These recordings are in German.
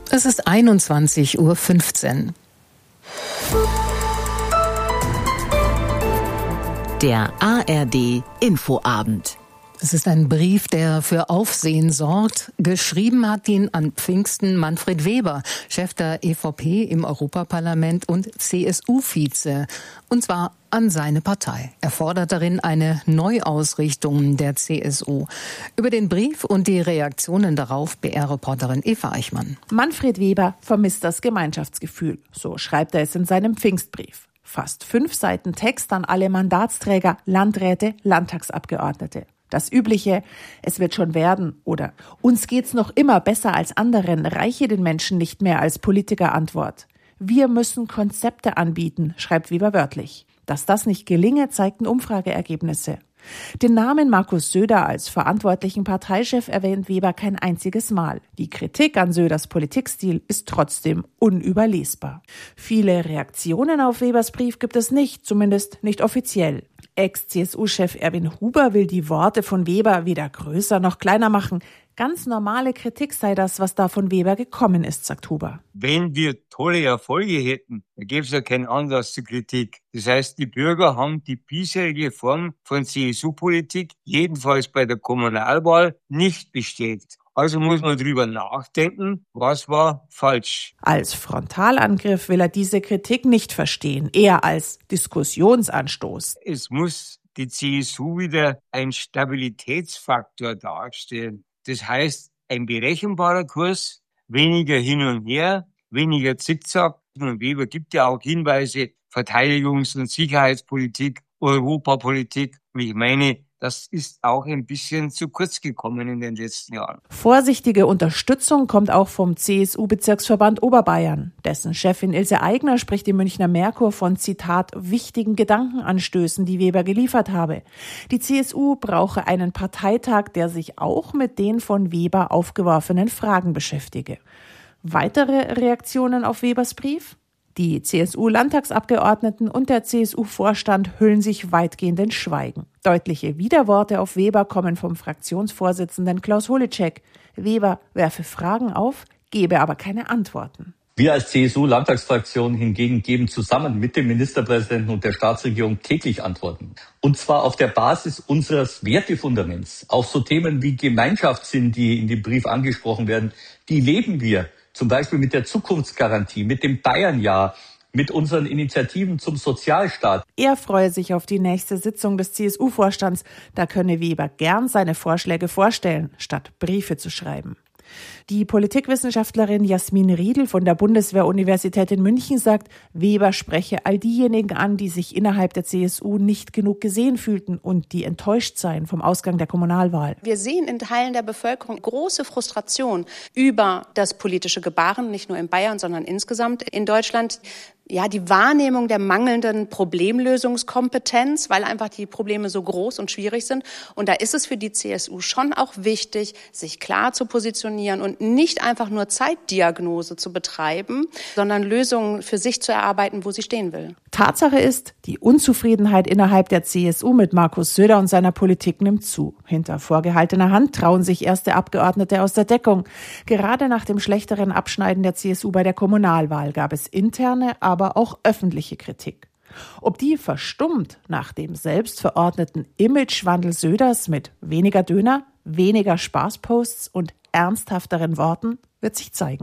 Es ist 21:15 Uhr. Der ARD Infoabend. Es ist ein Brief, der für Aufsehen sorgt. Geschrieben hat ihn an Pfingsten Manfred Weber, Chef der EVP im Europaparlament und CSU-Vize. Und zwar an seine Partei. Er fordert darin eine Neuausrichtung der CSU. Über den Brief und die Reaktionen darauf BR-Reporterin Eva Eichmann. Manfred Weber vermisst das Gemeinschaftsgefühl. So schreibt er es in seinem Pfingstbrief. Fast 5 Seiten Text an alle Mandatsträger, Landräte, Landtagsabgeordnete. Das Übliche, es wird schon werden oder uns geht's noch immer besser als anderen, reiche den Menschen nicht mehr als Politikerantwort. Wir müssen Konzepte anbieten, schreibt Weber wörtlich. Dass das nicht gelinge, zeigten Umfrageergebnisse. Den Namen Markus Söder als verantwortlichen Parteichef erwähnt Weber kein einziges Mal. Die Kritik an Söders Politikstil ist trotzdem unüberlesbar. Viele Reaktionen auf Webers Brief gibt es nicht, zumindest nicht offiziell. Ex-CSU-Chef Erwin Huber will die Worte von Weber weder größer noch kleiner machen. Ganz normale Kritik sei das, was da von Weber gekommen ist, sagt Huber. Wenn wir tolle Erfolge hätten, dann gäbe es ja keinen Anlass zur Kritik. Das heißt, die Bürger haben die bisherige Form von CSU-Politik, jedenfalls bei der Kommunalwahl, nicht bestätigt. Also muss man drüber nachdenken, was war falsch. Als Frontalangriff will er diese Kritik nicht verstehen, eher als Diskussionsanstoß. Es muss die CSU wieder ein Stabilitätsfaktor darstellen. Das heißt, ein berechenbarer Kurs, weniger hin und her, weniger Zickzack. Und Weber gibt ja auch Hinweise, Verteidigungs- und Sicherheitspolitik, Europapolitik. Und ich meine, das ist auch ein bisschen zu kurz gekommen in den letzten Jahren. Vorsichtige Unterstützung kommt auch vom CSU-Bezirksverband Oberbayern. Dessen Chefin Ilse Aigner spricht im Münchner Merkur von, Zitat, wichtigen Gedankenanstößen, die Weber geliefert habe. Die CSU brauche einen Parteitag, der sich auch mit den von Weber aufgeworfenen Fragen beschäftige. Weitere Reaktionen auf Webers Brief? Die CSU-Landtagsabgeordneten und der CSU-Vorstand hüllen sich weitgehend in Schweigen. Deutliche Widerworte auf Weber kommen vom Fraktionsvorsitzenden Klaus Holleczek. Weber werfe Fragen auf, gebe aber keine Antworten. Wir als CSU-Landtagsfraktion hingegen geben zusammen mit dem Ministerpräsidenten und der Staatsregierung täglich Antworten. Und zwar auf der Basis unseres Wertefundaments. Auch so Themen wie Gemeinschaftssinn, die in dem Brief angesprochen werden, die leben wir. Zum Beispiel mit der Zukunftsgarantie, mit dem Bayernjahr, mit unseren Initiativen zum Sozialstaat. Er freue sich auf die nächste Sitzung des CSU-Vorstands. Da könne Weber gern seine Vorschläge vorstellen, statt Briefe zu schreiben. Die Politikwissenschaftlerin Jasmin Riedl von der Bundeswehr-Universität in München sagt, Weber spreche all diejenigen an, die sich innerhalb der CSU nicht genug gesehen fühlten und die enttäuscht seien vom Ausgang der Kommunalwahl. Wir sehen in Teilen der Bevölkerung große Frustration über das politische Gebaren, nicht nur in Bayern, sondern insgesamt in Deutschland. Ja, die Wahrnehmung der mangelnden Problemlösungskompetenz, weil einfach die Probleme so groß und schwierig sind. Und da ist es für die CSU schon auch wichtig, sich klar zu positionieren und nicht einfach nur Zeitdiagnose zu betreiben, sondern Lösungen für sich zu erarbeiten, wo sie stehen will. Tatsache ist, die Unzufriedenheit innerhalb der CSU mit Markus Söder und seiner Politik nimmt zu. Hinter vorgehaltener Hand trauen sich erste Abgeordnete aus der Deckung. Gerade nach dem schlechteren Abschneiden der CSU bei der Kommunalwahl gab es interne, aber auch öffentliche Kritik. Ob die verstummt nach dem selbstverordneten Imagewandel Söders mit weniger Döner, weniger Spaßposts und ernsthafteren Worten, wird sich zeigen.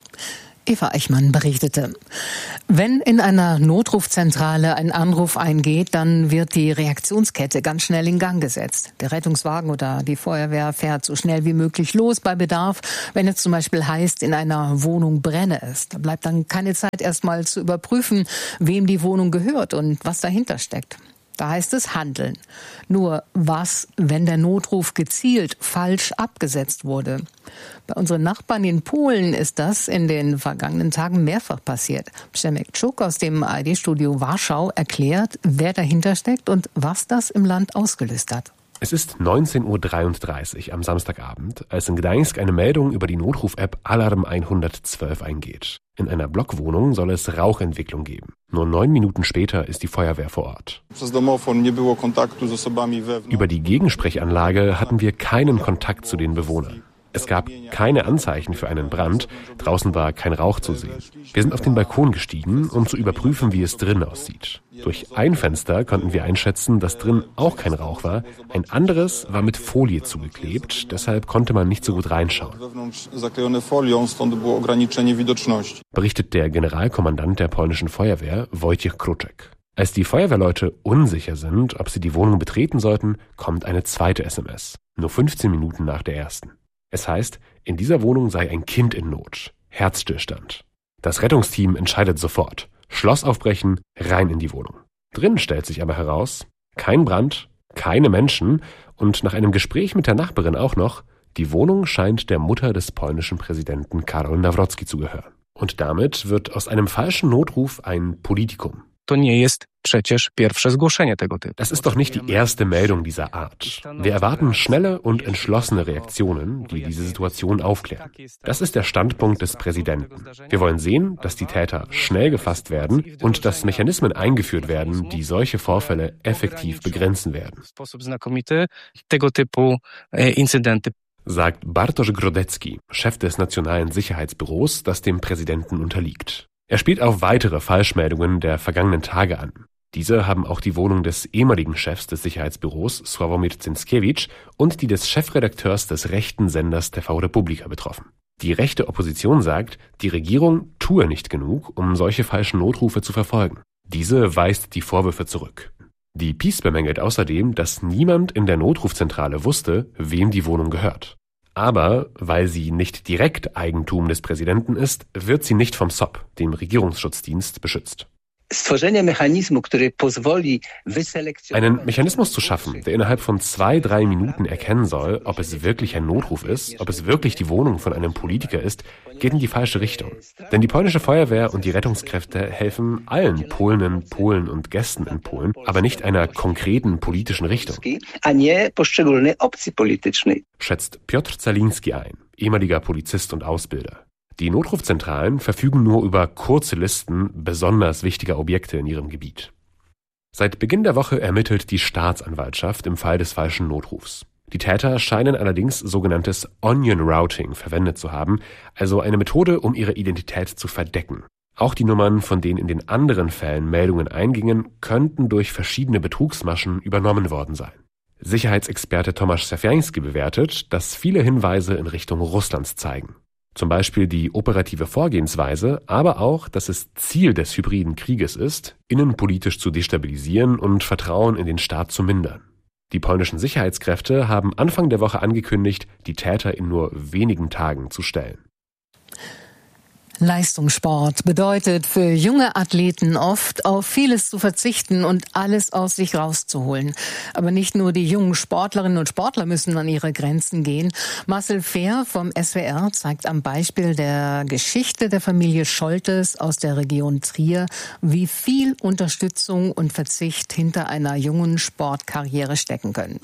Eva Eichmann berichtete. Wenn in einer Notrufzentrale ein Anruf eingeht, dann wird die Reaktionskette ganz schnell in Gang gesetzt. Der Rettungswagen oder die Feuerwehr fährt so schnell wie möglich los bei Bedarf. Wenn es zum Beispiel heißt, in einer Wohnung brenne es, da bleibt dann keine Zeit, erstmal zu überprüfen, wem die Wohnung gehört und was dahinter steckt. Da heißt es handeln. Nur was, wenn der Notruf gezielt falsch abgesetzt wurde? Bei unseren Nachbarn in Polen ist das in den vergangenen Tagen mehrfach passiert. Przemek Czuk aus dem ARD-Studio Warschau erklärt, wer dahinter steckt und was das im Land ausgelöst hat. Es ist 19:33 Uhr am Samstagabend, als in Gdańsk eine Meldung über die Notruf-App Alarm 112 eingeht. In einer Blockwohnung soll es Rauchentwicklung geben. Nur 9 Minuten später ist die Feuerwehr vor Ort. Über die Gegensprechanlage hatten wir keinen Kontakt zu den Bewohnern. Es gab keine Anzeichen für einen Brand, draußen war kein Rauch zu sehen. Wir sind auf den Balkon gestiegen, um zu überprüfen, wie es drin aussieht. Durch ein Fenster konnten wir einschätzen, dass drin auch kein Rauch war. Ein anderes war mit Folie zugeklebt, deshalb konnte man nicht so gut reinschauen. Berichtet der Generalkommandant der polnischen Feuerwehr, Wojciech Kruczek. Als die Feuerwehrleute unsicher sind, ob sie die Wohnung betreten sollten, kommt eine zweite SMS. Nur 15 Minuten nach der ersten. Es heißt, in dieser Wohnung sei ein Kind in Not. Herzstillstand. Das Rettungsteam entscheidet sofort. Schloss aufbrechen, rein in die Wohnung. Drin stellt sich aber heraus, kein Brand, keine Menschen und nach einem Gespräch mit der Nachbarin auch noch, die Wohnung scheint der Mutter des polnischen Präsidenten Karol Nawrocki zu gehören. Und damit wird aus einem falschen Notruf ein Politikum. Das ist doch nicht die erste Meldung dieser Art. Wir erwarten schnelle und entschlossene Reaktionen, die diese Situation aufklären. Das ist der Standpunkt des Präsidenten. Wir wollen sehen, dass die Täter schnell gefasst werden und dass Mechanismen eingeführt werden, die solche Vorfälle effektiv begrenzen werden. Sagt Bartosz Grodecki, Chef des Nationalen Sicherheitsbüros, das dem Präsidenten unterliegt. Er spielt auf weitere Falschmeldungen der vergangenen Tage an. Diese haben auch die Wohnung des ehemaligen Chefs des Sicherheitsbüros, Sławomir Cęckiewicz, und die des Chefredakteurs des rechten Senders TV Republika betroffen. Die rechte Opposition sagt, die Regierung tue nicht genug, um solche falschen Notrufe zu verfolgen. Diese weist die Vorwürfe zurück. Die PiS bemängelt außerdem, dass niemand in der Notrufzentrale wusste, wem die Wohnung gehört. Aber weil sie nicht direkt Eigentum des Präsidenten ist, wird sie nicht vom SOP, dem Regierungsschutzdienst, beschützt. Einen Mechanismus zu schaffen, der innerhalb von 2-3 Minuten erkennen soll, ob es wirklich ein Notruf ist, ob es wirklich die Wohnung von einem Politiker ist, geht in die falsche Richtung. Denn die polnische Feuerwehr und die Rettungskräfte helfen allen Polinnen, Polen und Gästen in Polen, aber nicht einer konkreten politischen Richtung. Schätzt Piotr Zaliński ein, ehemaliger Polizist und Ausbilder. Die Notrufzentralen verfügen nur über kurze Listen besonders wichtiger Objekte in ihrem Gebiet. Seit Beginn der Woche ermittelt die Staatsanwaltschaft im Fall des falschen Notrufs. Die Täter scheinen allerdings sogenanntes Onion Routing verwendet zu haben, also eine Methode, um ihre Identität zu verdecken. Auch die Nummern, von denen in den anderen Fällen Meldungen eingingen, könnten durch verschiedene Betrugsmaschen übernommen worden sein. Sicherheitsexperte Tomasz Safiański bewertet, dass viele Hinweise in Richtung Russlands zeigen. Zum Beispiel die operative Vorgehensweise, aber auch, dass es Ziel des hybriden Krieges ist, innenpolitisch zu destabilisieren und Vertrauen in den Staat zu mindern. Die polnischen Sicherheitskräfte haben Anfang der Woche angekündigt, die Täter in nur wenigen Tagen zu stellen. Leistungssport bedeutet für junge Athleten oft, auf vieles zu verzichten und alles aus sich rauszuholen. Aber nicht nur die jungen Sportlerinnen und Sportler müssen an ihre Grenzen gehen. Marcel Fehr vom SWR zeigt am Beispiel der Geschichte der Familie Scholtes aus der Region Trier, wie viel Unterstützung und Verzicht hinter einer jungen Sportkarriere stecken können.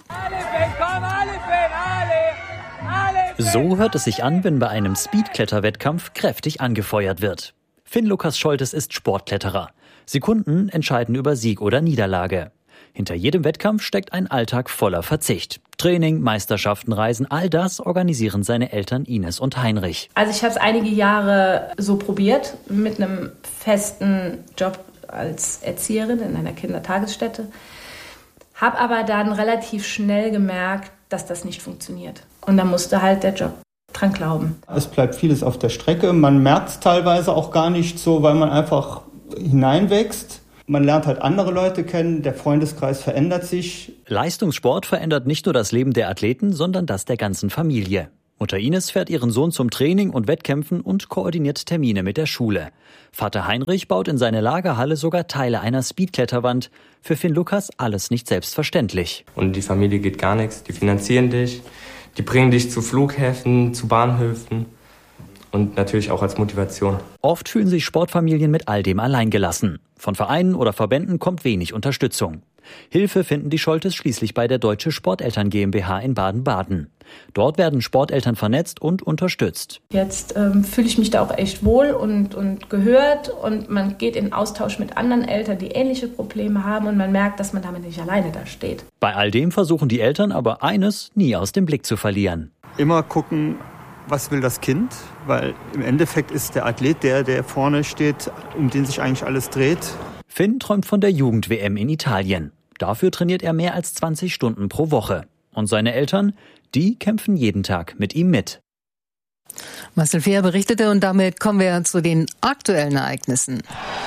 So hört es sich an, wenn bei einem Speedkletterwettkampf kräftig angefeuert wird. Finn Lukas Scholtes ist Sportkletterer. Sekunden entscheiden über Sieg oder Niederlage. Hinter jedem Wettkampf steckt ein Alltag voller Verzicht. Training, Meisterschaften, Reisen, all das organisieren seine Eltern Ines und Heinrich. Also ich habe es einige Jahre so probiert, mit einem festen Job als Erzieherin in einer Kindertagesstätte. Habe aber dann relativ schnell gemerkt, dass das nicht funktioniert. Und da musste halt der Job dran glauben. Es bleibt vieles auf der Strecke. Man merkt es teilweise auch gar nicht so, weil man einfach hineinwächst. Man lernt halt andere Leute kennen, der Freundeskreis verändert sich. Leistungssport verändert nicht nur das Leben der Athleten, sondern das der ganzen Familie. Mutter Ines fährt ihren Sohn zum Training und Wettkämpfen und koordiniert Termine mit der Schule. Vater Heinrich baut in seine Lagerhalle sogar Teile einer Speedkletterwand. Für Finn Lukas alles nicht selbstverständlich. Und die Familie geht gar nichts, die finanzieren dich, die bringen dich zu Flughäfen, zu Bahnhöfen und natürlich auch als Motivation. Oft fühlen sich Sportfamilien mit all dem alleingelassen. Von Vereinen oder Verbänden kommt wenig Unterstützung. Hilfe finden die Scholtes schließlich bei der Deutsche Sporteltern GmbH in Baden-Baden. Dort werden Sporteltern vernetzt und unterstützt. Jetzt fühle ich mich da auch echt wohl und gehört und man geht in Austausch mit anderen Eltern, die ähnliche Probleme haben und man merkt, dass man damit nicht alleine da steht. Bei all dem versuchen die Eltern aber eines nie aus dem Blick zu verlieren. Immer gucken, was will das Kind? Weil im Endeffekt ist der Athlet der vorne steht, um den sich eigentlich alles dreht. Finn träumt von der Jugend-WM in Italien. Dafür trainiert er mehr als 20 Stunden pro Woche. Und seine Eltern, die kämpfen jeden Tag mit ihm mit. Marcel Fehr berichtete und damit kommen wir zu den aktuellen Ereignissen.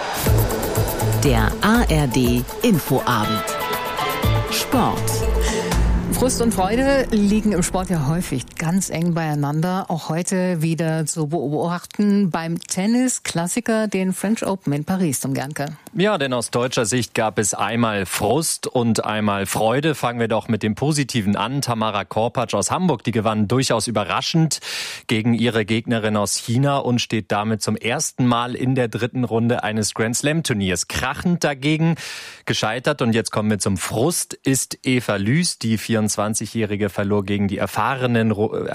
Der ARD Infoabend. Sport. Frust und Freude liegen im Sport ja häufig ganz eng beieinander. Auch heute wieder zu beobachten beim Tennis-Klassiker, den French Open in Paris, Tom Gernke. Ja, denn aus deutscher Sicht gab es einmal Frust und einmal Freude. Fangen wir doch mit dem Positiven an. Tamara Korpatsch aus Hamburg, die gewann durchaus überraschend gegen ihre Gegnerin aus China und steht damit zum ersten Mal in der dritten Runde eines Grand-Slam-Turniers. Krachend dagegen gescheitert. Und jetzt kommen wir zum Frust, ist Eva Lüß, die 24-Jährige verlor gegen die erfahrene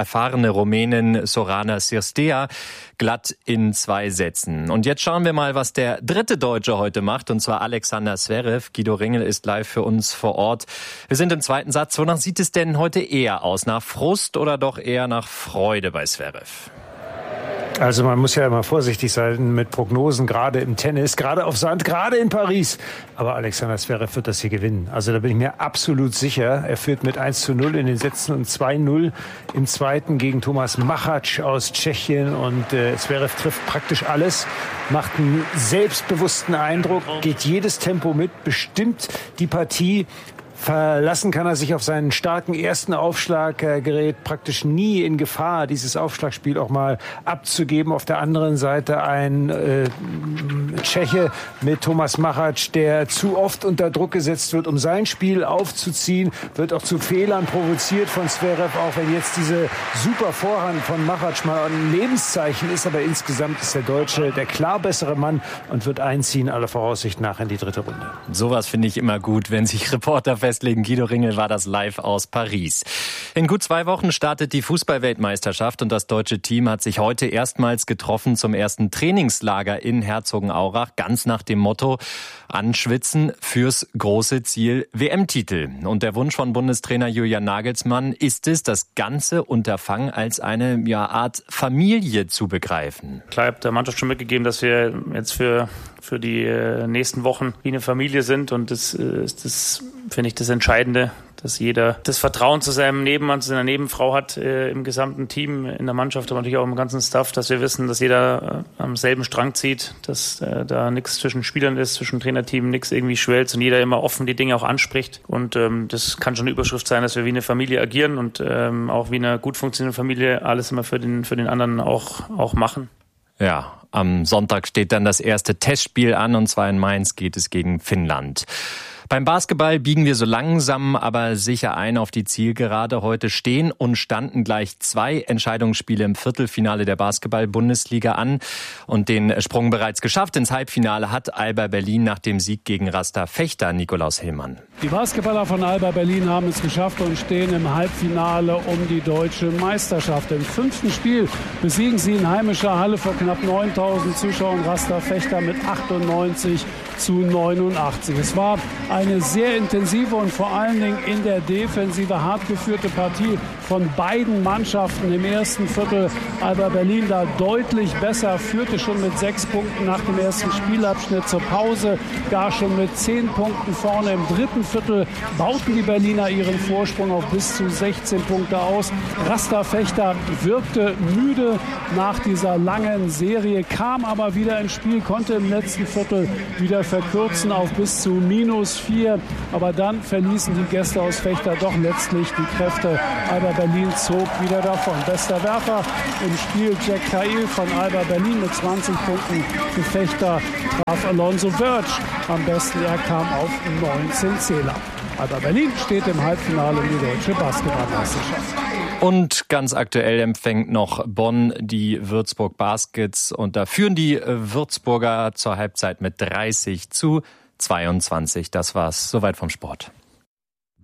Rumänin Sorana Cirstea glatt in 2 Sätzen. Und jetzt schauen wir mal, was der dritte Deutsche heute macht, und zwar Alexander Zverev. Guido Ringel ist live für uns vor Ort. Wir sind im zweiten Satz. Wonach sieht es denn heute eher aus? Nach Frust oder doch eher nach Freude bei Zverev? Also man muss ja immer vorsichtig sein mit Prognosen, gerade im Tennis, gerade auf Sand, gerade in Paris. Aber Alexander Zverev wird das hier gewinnen. Also da bin ich mir absolut sicher. Er führt mit 1:0 in den Sätzen und 2:0 im zweiten gegen Thomas Machac aus Tschechien. Und Zverev trifft praktisch alles, macht einen selbstbewussten Eindruck, geht jedes Tempo mit, bestimmt die Partie. Verlassen kann er sich auf seinen starken ersten Aufschlag, gerät praktisch nie in Gefahr, dieses Aufschlagspiel auch mal abzugeben. Auf der anderen Seite ein Tscheche mit Thomas Machac, der zu oft unter Druck gesetzt wird, um sein Spiel aufzuziehen, wird auch zu Fehlern provoziert von Zverev, auch wenn jetzt diese super Vorhand von Machac mal ein Lebenszeichen ist. Aber insgesamt ist der Deutsche der klar bessere Mann und wird einziehen, aller Voraussicht nach, in die dritte Runde. Sowas finde ich immer gut, wenn sich Reporter festlegen. Guido Ringel war das live aus Paris. In gut 2 Wochen startet die Fußball-Weltmeisterschaft und das deutsche Team hat sich heute erstmals getroffen zum ersten Trainingslager in Herzogenaurach, ganz nach dem Motto: Anschwitzen fürs große Ziel WM-Titel. Und der Wunsch von Bundestrainer Julian Nagelsmann ist es, das ganze Unterfangen als eine Art Familie zu begreifen. Klar, ich habe der Mannschaft schon mitgegeben, dass wir jetzt für die nächsten Wochen wie eine Familie sind, und das finde ich das Entscheidende, dass jeder das Vertrauen zu seinem Nebenmann, zu seiner Nebenfrau hat, im gesamten Team, in der Mannschaft, aber natürlich auch im ganzen Staff, dass wir wissen, dass jeder am selben Strang zieht, dass da nichts zwischen Spielern ist, zwischen Trainerteam, nichts irgendwie schwelzt und jeder immer offen die Dinge auch anspricht. Und das kann schon eine Überschrift sein, dass wir wie eine Familie agieren und auch wie eine gut funktionierende Familie alles immer für den anderen auch machen. Ja, am Sonntag steht dann das erste Testspiel an, und zwar in Mainz geht es gegen Finnland. Beim Basketball biegen wir so langsam, aber sicher ein auf die Zielgerade. Heute stehen und standen gleich 2 Entscheidungsspiele im Viertelfinale der Basketball-Bundesliga an. Und den Sprung bereits geschafft ins Halbfinale hat Alba Berlin nach dem Sieg gegen Rasta Fechter. Nikolaus Hillmann. Die Basketballer von Alba Berlin haben es geschafft und stehen im Halbfinale um die deutsche Meisterschaft. Im 5. Spiel besiegen sie in heimischer Halle vor knapp 9.000 Zuschauern Rasta Fechter mit 98-89. Es war eine sehr intensive und vor allen Dingen in der Defensive hart geführte Partie von beiden Mannschaften im ersten Viertel. Alba Berlin da deutlich besser, führte schon mit 6 Punkten nach dem ersten Spielabschnitt zur Pause, gar schon mit 10 Punkten vorne. Im dritten Viertel bauten die Berliner ihren Vorsprung auf bis zu 16 Punkte aus. Rasta Fechter wirkte müde nach dieser langen Serie, kam aber wieder ins Spiel, konnte im letzten Viertel wieder verkürzen auf bis zu -4. Aber dann verließen die Gäste aus Fechter doch letztlich die Kräfte. Alba Berlin zog wieder davon. Bester Werfer im Spiel Jack Cahill von Alba Berlin mit 20 Punkten. Für Fechter traf Alonso Verge am besten. Er kam auf 19 Zähler. Alba Berlin steht im Halbfinale um die deutsche Basketballmeisterschaft. Und ganz aktuell empfängt noch Bonn die Würzburg Baskets. Und da führen die Würzburger zur Halbzeit mit 30-22. Das war's. Soweit vom Sport.